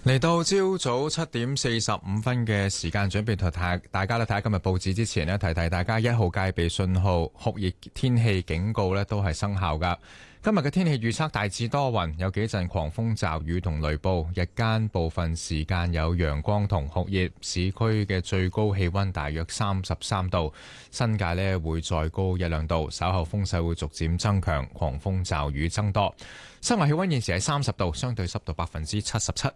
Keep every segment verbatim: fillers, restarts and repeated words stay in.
嚟到朝早七點四十五分嘅時間，準備同大家咧睇下今日報紙之前呢，提提大家一號戒備信號、酷熱天氣警告呢都係生效噶。今日嘅天氣預測大致多雲，有幾陣狂風驟雨同雷暴，日間部分時間有陽光同酷熱，市區嘅最高氣溫大約三十三度，新界呢會再高一兩度，稍後風勢會逐漸增強，狂風驟雨增多。室外氣溫現時係三十度，相對濕度百分之七十七。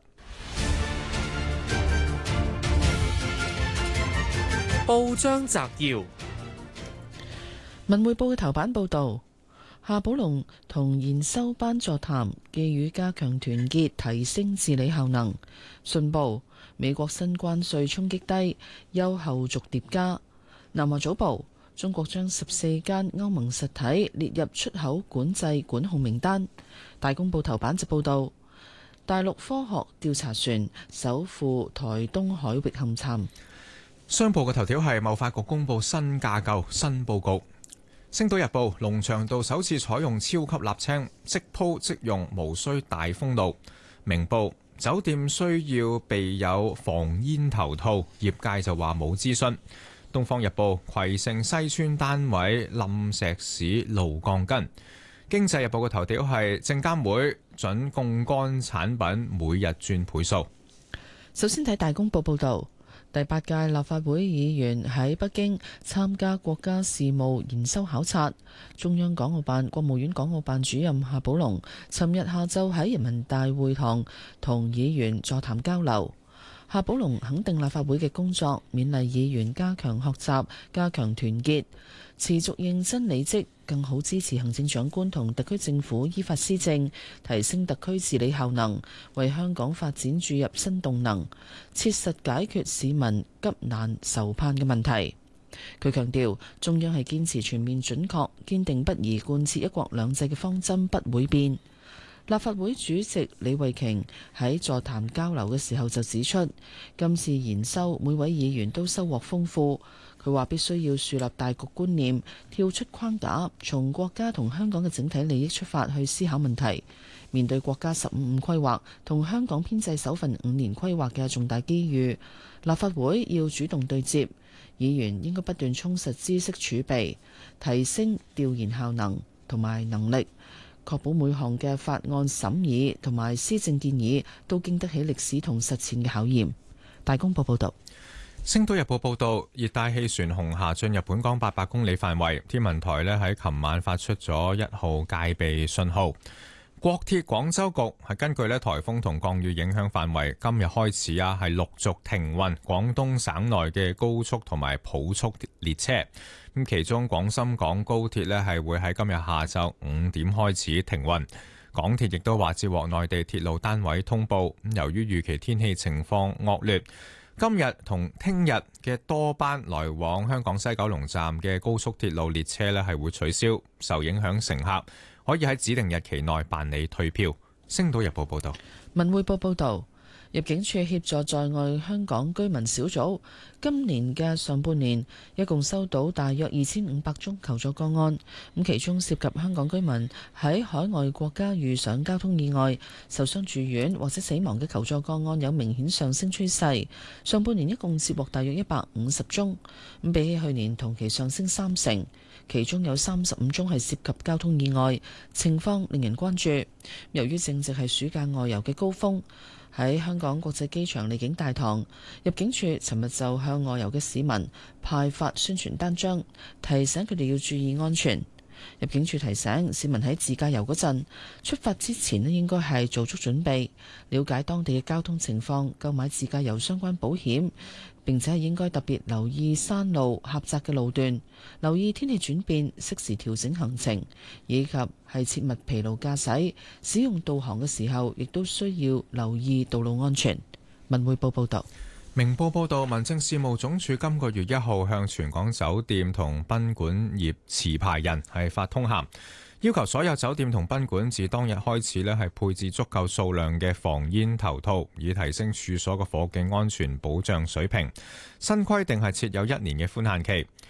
報章摘要：文匯報嘅頭版報道，夏寶龍同研修班座談，寄語加強團結，提升治理效能。信報：美國新關稅衝擊低，憂後續疊加。南華早報：中國將十四間歐盟實體列入出口管制管控名單。大公報頭版就報道，大陸科學調查船首赴台東海域勘探。 商報嘅頭條係貿發局公布新架構、新佈局。星島日報：龍翔道首次採用超級瀝青，即鋪即用，無需大封路。明報：酒店需要備有防煙頭套，業界就話冇諮詢。東方日報：葵盛西村單位冧石屎路鋼筋。經濟日報嘅頭條係證監會准槓桿產品每日轉倍數。 首先睇大公報報道。第八屆立法會議員喺北京參加國家事務研修考察，中央港澳辦、國務院港澳辦主任夏寶龍尋日下晝喺人民大會堂同議員座談交流。夏寶龍肯定立法會嘅工作，勉勵議員加強學習、加強團結，持續認真履職，更好支持行政長官同特區政府依法施政，提升特區治理效能，為香港發展注入新動能，切實解決市民急難愁盼嘅問題。佢強調，中央係堅持全面準確、堅定不移貫徹一國兩制嘅方針不會變。立法會主席李慧瓊喺座談交流嘅時候就指出，今次研修每位議員都收穫豐富。佢話必須要樹立大局觀念，跳出框架，從國家同香港嘅整體利益出發去思考問題。面對國家十五五規劃同香港編制首份五年規劃嘅重大機遇，立法會要主動對接，議員應該不斷充實知識儲備，提升調研效能同埋能力，確保每項嘅法案審議同埋施政建議都經得起歷史同實踐嘅考驗。大公報報道。 星島日報報道，熱帶氣旋紅霞進入本港八百公里範圍，天文台呢喺琴晚發出咗一號戒備信號。國鐵廣州局係根據呢颱風同降雨影響範圍，今日開始啊係陸續停運廣東省內嘅高速同埋普速列車。咁其中廣深港高鐵呢係會喺今日下晝五點開始停運。港鐵亦都話接獲內地鐵路單位通報，由於預期天氣情況惡劣，今日同聽日嘅多班來往香港西九龍站嘅高速鐵路列車呢係會取消，受影響乘客可以喺指定日期內辦理退票。星島日報報道。 文匯報報道，入境處協助在外香港居民小組今年嘅上半年一共收到大約二千五百宗求助個案，咁其中涉及香港居民喺海外國家遇上交通意外、受傷住院或者死亡嘅求助個案有明顯上升趨勢。上半年一共接獲大約一百五十宗，咁比起去年同期上升三成，其中有三十五宗係涉及交通意外，情況令人關注。由於正值係暑假外遊嘅高峰，喺香港國際機場離境大堂，入境處尋日就向外遊嘅市民派發宣傳單張，提醒佢哋要注意安全。入境處提醒市民喺自駕遊嗰陣，出發之前咧應該係做足準備，了解當地嘅交通情況，購買自駕遊相關保險，並且係應該特別留意山路狹窄嘅路段，留意天氣轉變，適時調整行程，以及係切勿疲勞駕駛。使用導航嘅時候，亦都需要留意道路安全。文匯報報道。 明報報道，民政事務總署今個月一號向全港酒店同賓館業持牌人係發通函，要求所有酒店同賓館自當日開始呢係配置足夠數量嘅防煙頭套，以提升處所嘅火警安全保障水平。新規定係設有一年嘅寬限期。